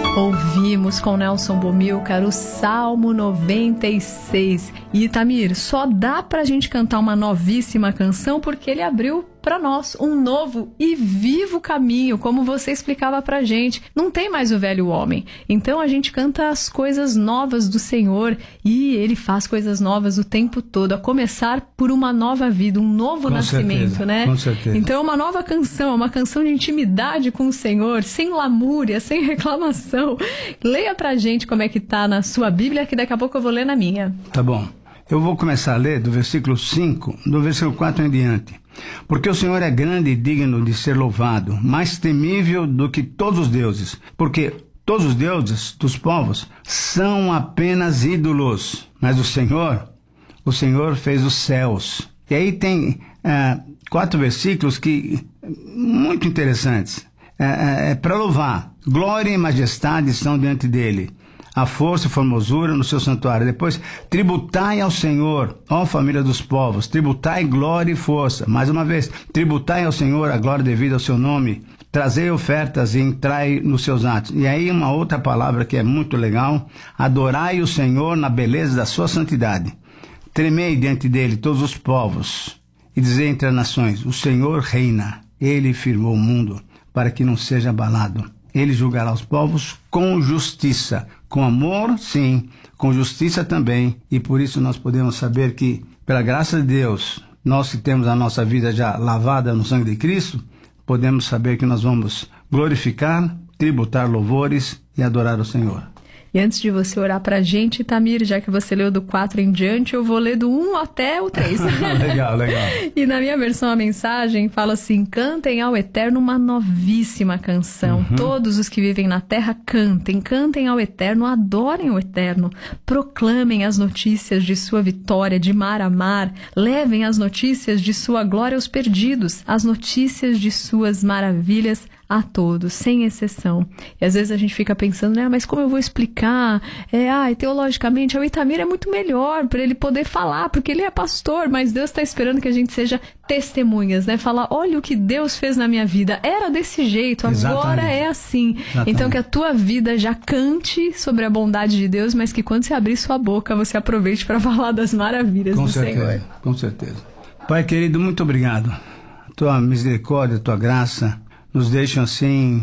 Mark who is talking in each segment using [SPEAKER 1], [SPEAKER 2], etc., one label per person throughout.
[SPEAKER 1] Ouvimos com Nelson Bomilcar o Salmo 96. E Itamir, só dá pra gente cantar uma novíssima canção porque ele abriu para nós um novo e vivo caminho, como você explicava pra gente. Não tem mais o velho homem. Então a gente canta as coisas novas do Senhor e Ele faz coisas novas o tempo todo, a começar por uma nova vida, um novo nascimento, né?
[SPEAKER 2] Com certeza.
[SPEAKER 1] Então é uma nova canção, uma canção de intimidade com o Senhor, sem lamúria, sem reclamação. Leia pra gente como é que tá na sua Bíblia, que daqui a pouco eu vou ler na minha.
[SPEAKER 2] Tá bom. Eu vou começar a ler do versículo 5, do versículo 4 em diante. Porque o Senhor é grande e digno de ser louvado, mais temível do que todos os deuses. Porque todos os deuses dos povos são apenas ídolos. Mas o Senhor fez os céus. E aí tem 4 versículos que muito interessantes. Para louvar. Glória e majestade estão diante dele. A força e formosura no seu santuário. Depois, tributai ao Senhor, ó família dos povos, tributai glória e força. Mais uma vez, tributai ao Senhor a glória devida ao seu nome. Trazei ofertas e entrai nos seus atos. E aí uma outra palavra que é muito legal. Adorai o Senhor na beleza da sua santidade. Tremei diante dele todos os povos. E dizei entre as nações, o Senhor reina. Ele firmou o mundo para que não seja abalado. Ele julgará os povos com justiça. Com amor, sim, com justiça também. E por isso nós podemos saber que, pela graça de Deus, nós que temos a nossa vida já lavada no sangue de Cristo, podemos saber que nós vamos glorificar, tributar louvores e adorar o Senhor.
[SPEAKER 1] E antes de você orar pra gente, Itamir, já que você leu do 4 em diante, eu vou ler do 1 até o 3.
[SPEAKER 2] Legal.
[SPEAKER 1] E na minha versão a mensagem fala assim: cantem ao Eterno uma novíssima canção. Todos os que vivem na terra cantem ao Eterno, adorem o Eterno. Proclamem as notícias de sua vitória de mar a mar. Levem as notícias de sua glória aos perdidos, as notícias de suas maravilhas a todos, sem exceção. E às vezes a gente fica pensando, né, mas como eu vou explicar? Teologicamente, o Itamir é muito melhor para ele poder falar, porque ele é pastor, mas Deus está esperando que a gente seja testemunhas, né? Falar, olha o que Deus fez na minha vida, era desse jeito, agora é assim. Exatamente. Então que a tua vida já cante sobre a bondade de Deus, mas que quando você abrir sua boca, você aproveite para falar das maravilhas do Senhor.
[SPEAKER 2] Com certeza. Pai querido, muito obrigado. Tua misericórdia, tua graça nos deixam assim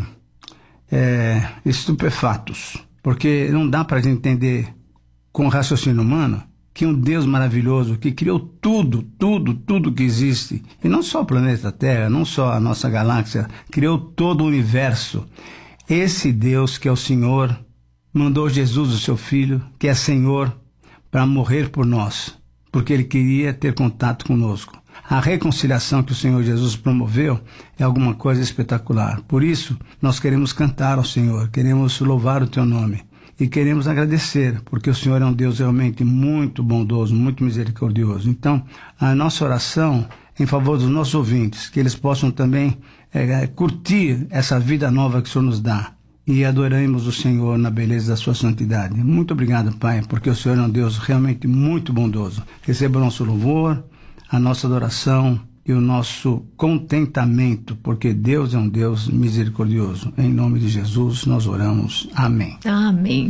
[SPEAKER 2] estupefatos, porque não dá para a gente entender com o raciocínio humano que um Deus maravilhoso que criou tudo que existe, e não só o planeta Terra, não só a nossa galáxia, criou todo o universo. Esse Deus que é o Senhor mandou Jesus, o seu Filho, que é Senhor, para morrer por nós, porque Ele queria ter contato conosco. A reconciliação que o Senhor Jesus promoveu é alguma coisa espetacular. Por isso, nós queremos cantar ao Senhor, queremos louvar o Teu nome e queremos agradecer, porque o Senhor é um Deus realmente muito bondoso, muito misericordioso. Então, a nossa oração em favor dos nossos ouvintes, que eles possam também curtir essa vida nova que o Senhor nos dá e adoremos o Senhor na beleza da sua santidade. Muito obrigado, Pai, porque o Senhor é um Deus realmente muito bondoso. Receba o nosso louvor, a nossa adoração e o nosso contentamento, porque Deus é um Deus misericordioso. Em nome de Jesus nós oramos. Amém.
[SPEAKER 1] Amém.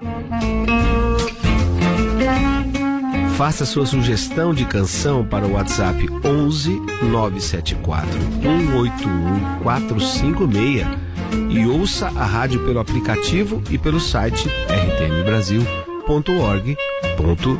[SPEAKER 3] Faça sua sugestão de canção para o WhatsApp 11 974 181 456 e ouça a rádio pelo aplicativo e pelo site rtmbrasil.org.br.